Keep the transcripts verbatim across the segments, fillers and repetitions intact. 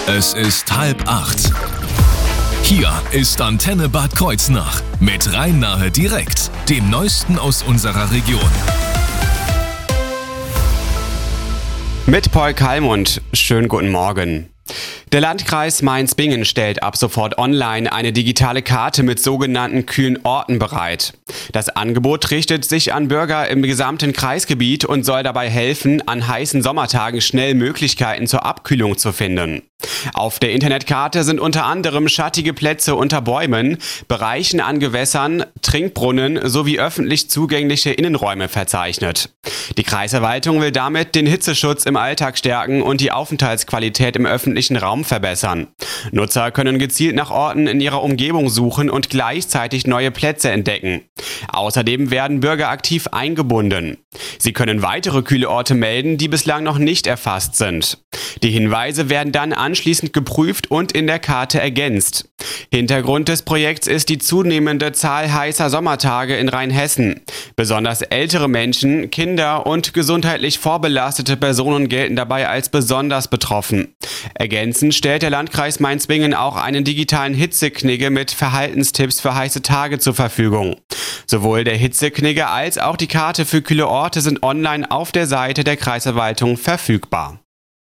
Es ist halb acht. Hier ist Antenne Bad Kreuznach mit Rhein-Nahe direkt, dem Neuesten aus unserer Region. Mit Paul Kallmund. Schönen guten Morgen. Der Landkreis Mainz-Bingen stellt ab sofort online eine digitale Karte mit sogenannten kühlen Orten bereit. Das Angebot richtet sich an Bürger im gesamten Kreisgebiet und soll dabei helfen, an heißen Sommertagen schnell Möglichkeiten zur Abkühlung zu finden. Auf der Internetkarte sind unter anderem schattige Plätze unter Bäumen, Bereichen an Gewässern, Trinkbrunnen sowie öffentlich zugängliche Innenräume verzeichnet. Die Kreisverwaltung will damit den Hitzeschutz im Alltag stärken und die Aufenthaltsqualität im öffentlichen Raum verbessern. Nutzer können gezielt nach Orten in ihrer Umgebung suchen und gleichzeitig neue Plätze entdecken. Außerdem werden Bürger aktiv eingebunden. Sie können weitere kühle Orte melden, die bislang noch nicht erfasst sind. Die Hinweise werden dann anschließend geprüft und in der Karte ergänzt. Hintergrund des Projekts ist die zunehmende Zahl heißer Sommertage in Rheinhessen. Besonders ältere Menschen, Kinder und gesundheitlich vorbelastete Personen gelten dabei als besonders betroffen. Ergänzend stellt der Landkreis Mainz-Bingen auch einen digitalen Hitzeknigge mit Verhaltenstipps für heiße Tage zur Verfügung. Sowohl der Hitzeknigge als auch die Karte für kühle Orte sind online auf der Seite der Kreisverwaltung verfügbar.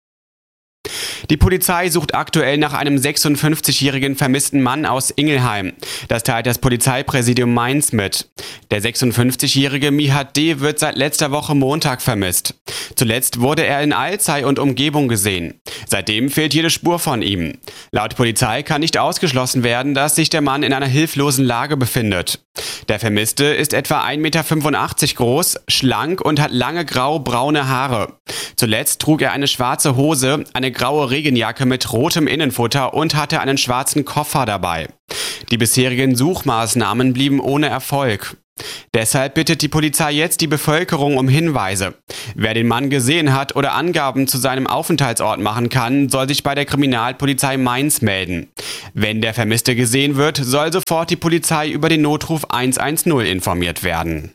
Die Polizei sucht aktuell nach einem sechsundfünfzigjährigen vermissten Mann aus Ingelheim. Das teilt das Polizeipräsidium Mainz mit. Der sechsundfünfzigjährige Mihat D. wird seit letzter Woche Montag vermisst. Zuletzt wurde er in Alzey und Umgebung gesehen. Seitdem fehlt jede Spur von ihm. Laut Polizei kann nicht ausgeschlossen werden, dass sich der Mann in einer hilflosen Lage befindet. Der Vermisste ist etwa ein Meter fünfundachtzig groß, schlank und hat lange grau-braune Haare. Zuletzt trug er eine schwarze Hose, eine graue Regenjacke mit rotem Innenfutter und hatte einen schwarzen Koffer dabei. Die bisherigen Suchmaßnahmen blieben ohne Erfolg. Deshalb bittet die Polizei jetzt die Bevölkerung um Hinweise. Wer den Mann gesehen hat oder Angaben zu seinem Aufenthaltsort machen kann, soll sich bei der Kriminalpolizei Mainz melden. Wenn der Vermisste gesehen wird, soll sofort die Polizei über den Notruf hundertzehn informiert werden.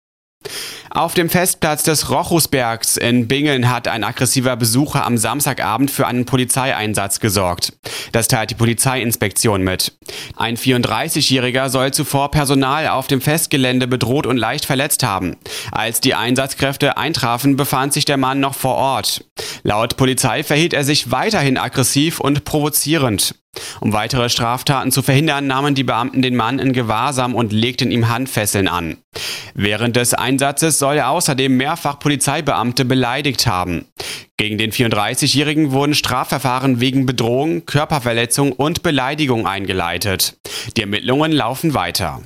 Auf dem Festplatz des Rochusbergs in Bingen hat ein aggressiver Besucher am Samstagabend für einen Polizeieinsatz gesorgt. Das teilt die Polizeiinspektion mit. Ein vierunddreißigjähriger soll zuvor Personal auf dem Festgelände bedroht und leicht verletzt haben. Als die Einsatzkräfte eintrafen, befand sich der Mann noch vor Ort. Laut Polizei verhielt er sich weiterhin aggressiv und provozierend. Um weitere Straftaten zu verhindern, nahmen die Beamten den Mann in Gewahrsam und legten ihm Handfesseln an. Während des Einsatzes soll er außerdem mehrfach Polizeibeamte beleidigt haben. Gegen den vierunddreißigjährigen wurden Strafverfahren wegen Bedrohung, Körperverletzung und Beleidigung eingeleitet. Die Ermittlungen laufen weiter.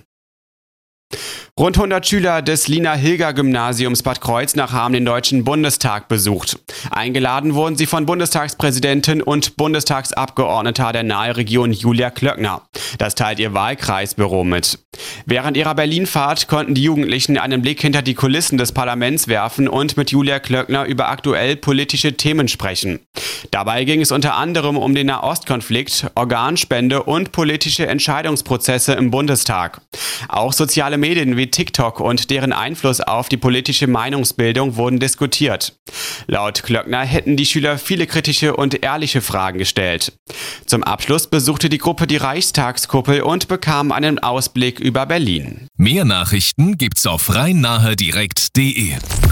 Rund hundert Schüler des Lina-Hilger-Gymnasiums Bad Kreuznach haben den Deutschen Bundestag besucht. Eingeladen wurden sie von Bundestagspräsidentin und Bundestagsabgeordneter der Nahe-Region Julia Klöckner. Das teilt ihr Wahlkreisbüro mit. Während ihrer Berlinfahrt konnten die Jugendlichen einen Blick hinter die Kulissen des Parlaments werfen und mit Julia Klöckner über aktuell politische Themen sprechen. Dabei ging es unter anderem um den Nahostkonflikt, Organspende und politische Entscheidungsprozesse im Bundestag. Auch soziale Medien wie TikTok und deren Einfluss auf die politische Meinungsbildung wurden diskutiert. Laut Klöckner hätten die Schüler viele kritische und ehrliche Fragen gestellt. Zum Abschluss besuchte die Gruppe die Reichstagskuppel und bekam einen Ausblick über Berlin. Mehr Nachrichten gibt's auf rhein-nahe direkt punkt de.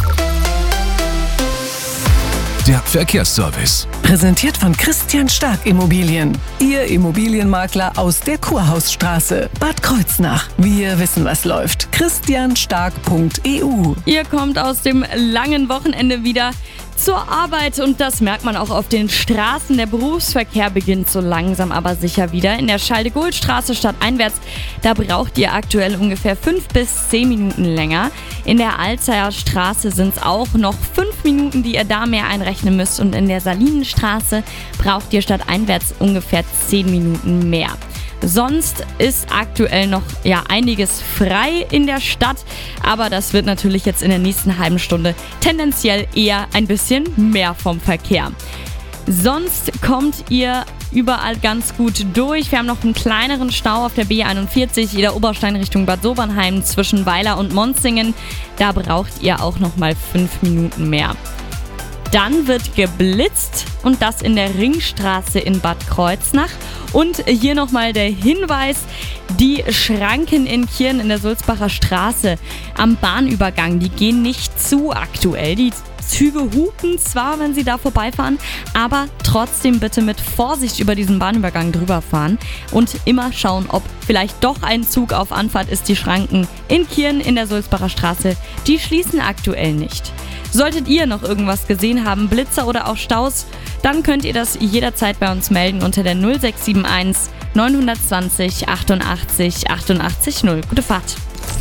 Der Verkehrsservice. Präsentiert von Christian Stark Immobilien. Ihr Immobilienmakler aus der Kurhausstraße. Bad Kreuznach. Wir wissen, was läuft. christian stark punkt e u. Ihr kommt aus dem langen Wochenende wieder zur Arbeit und das merkt man auch auf den Straßen. Der Berufsverkehr beginnt so langsam aber sicher wieder. In der Schalde-Gohl-Straße stadteinwärts, da braucht ihr aktuell ungefähr fünf bis zehn Minuten länger. In der Alzeyer Straße sind es auch noch fünf Minuten, die ihr da mehr einrechnen müsst. Und in der Salinenstraße braucht ihr stadteinwärts ungefähr zehn Minuten mehr. Sonst ist aktuell noch ja einiges frei in der Stadt, aber das wird natürlich jetzt in der nächsten halben Stunde tendenziell eher ein bisschen mehr vom Verkehr. Sonst kommt ihr überall ganz gut durch. Wir haben noch einen kleineren Stau auf der B einundvierzig, der Oberstein Richtung Bad Sobernheim zwischen Weiler und Monzingen. Da braucht ihr auch noch mal fünf Minuten mehr. Dann wird geblitzt und das in der Ringstraße in Bad Kreuznach. Und hier nochmal der Hinweis, die Schranken in Kirn in der Sulzbacher Straße am Bahnübergang, die gehen nicht zu aktuell. Die Züge hupen zwar, wenn sie da vorbeifahren, aber trotzdem bitte mit Vorsicht über diesen Bahnübergang drüber fahren und immer schauen, ob vielleicht doch ein Zug auf Anfahrt ist. Die Schranken in Kirn in der Sulzbacher Straße, die schließen aktuell nicht. Solltet ihr noch irgendwas gesehen haben, Blitzer oder auch Staus, dann könnt ihr das jederzeit bei uns melden unter der null sechs sieben eins neun zwei null achtundachtzig achtundachtzig null. Gute Fahrt!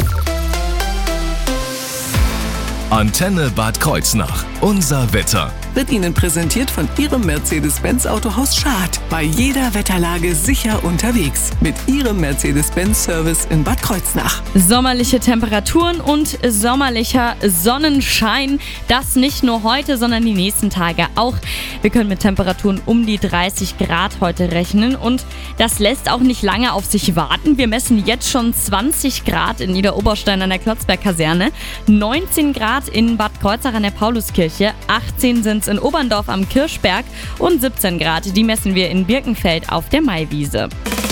Antenne Bad Kreuznach. Unser Wetter. Wird Ihnen präsentiert von Ihrem Mercedes-Benz Autohaus Schad. Bei jeder Wetterlage sicher unterwegs. Mit Ihrem Mercedes-Benz-Service in Bad Kreuznach. Sommerliche Temperaturen und sommerlicher Sonnenschein. Das nicht nur heute, sondern die nächsten Tage auch. Wir können mit Temperaturen um die dreißig Grad heute rechnen. Und das lässt auch nicht lange auf sich warten. Wir messen jetzt schon zwanzig Grad in Niederoberstein an der Klotzberg-Kaserne. neunzehn Grad in Bad Kreuznach an der Pauluskirche. achtzehn sind in Oberndorf am Kirschberg und siebzehn Grad, die messen wir in Birkenfeld auf der Maiwiese.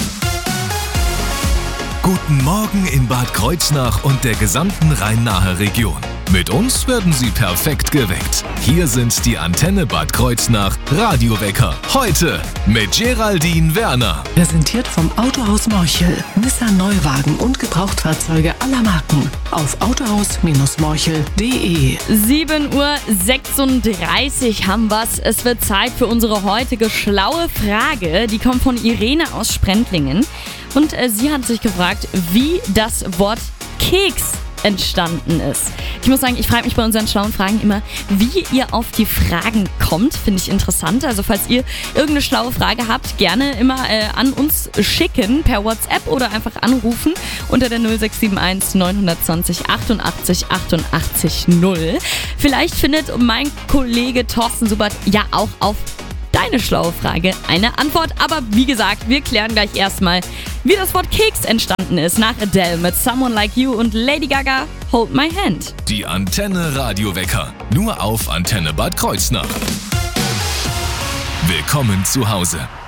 Guten Morgen in Bad Kreuznach und der gesamten Rhein-Nahe Region. Mit uns werden Sie perfekt geweckt. Hier sind die Antenne Bad Kreuznach Radiowecker. Heute mit Geraldine Werner. Präsentiert vom Autohaus Morchel. Nissan Neuwagen und Gebrauchtfahrzeuge aller Marken. Auf autohaus morchel punkt de. sieben Uhr sechsunddreißig haben wir's. Es wird Zeit für unsere heutige schlaue Frage. Die kommt von Irene aus Sprendlingen. Und äh, sie hat sich gefragt, wie das Wort Keks entstanden ist. Ich muss sagen, ich frage mich bei unseren schlauen Fragen immer, wie ihr auf die Fragen kommt. Finde ich interessant. Also falls ihr irgendeine schlaue Frage habt, gerne immer äh, an uns schicken per WhatsApp oder einfach anrufen unter der null sechs sieben eins neun zwei null achtundachtzig achtundachtzig null. Vielleicht findet mein Kollege Thorsten Subert ja auch auf deine schlaue Frage eine Antwort. Aber wie gesagt, wir klären gleich erstmal, wie das Wort Keks entstanden ist. Nach Adele mit Someone Like You und Lady Gaga, Hold My Hand. Die Antenne Radiowecker. Nur auf Antenne Bad Kreuznach. Willkommen zu Hause.